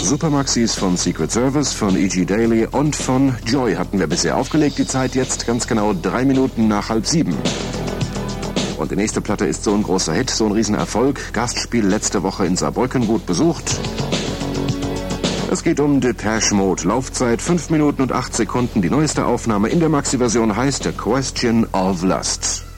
Supermaxis von Secret Service, von E.G. Daily und von Joy hatten wir bisher aufgelegt. Die Zeit jetzt ganz genau 3 Minuten nach 6:30. Und die nächste Platte ist so ein großer Hit, so ein Riesenerfolg. Gastspiel letzte Woche in Saarbrücken, gut besucht. Es geht um Depeche Mode. Laufzeit 5 Minuten und 8 Sekunden. Die neueste Aufnahme in der Maxi-Version heißt The Question of Lust.